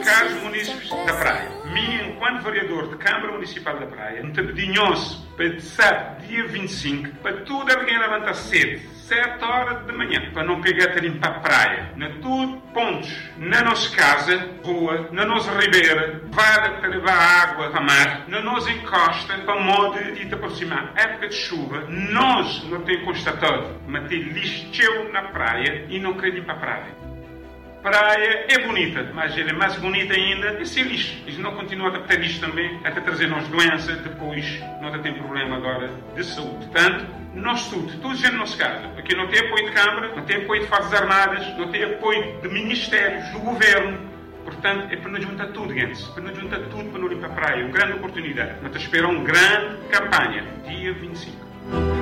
caros munícipes da Praia, mim, enquanto vereador de Câmara Municipal da Praia, me pedinhos para sábado, dia 25, para tudo alguém levantar cedo, 7 horas da manhã, para não pegar a limpar a praia. Na tudo, pontos, na nossa casa, rua, na nossa ribeira, vale para levar água a mar, na nossa encosta, para modo de te aproximar. Época de chuva, nós não temos constatado, mas tem lixo na praia e não querem limpar a praia. Praia é bonita, mas ela é mais bonita ainda esse lixo. Isso não continua a ter lixo também, até trazer-nos doenças, depois nós temos problema agora de saúde. Portanto, nós tudo já na nossa casa. Aqui não tem apoio de Câmara, não tem apoio de Forças Armadas, não tem apoio de ministérios, do Governo. Portanto, é para nos juntar tudo, gente. Para nos juntar tudo para não limpar a praia. Uma grande oportunidade. Nós esperamos uma grande campanha, dia 25.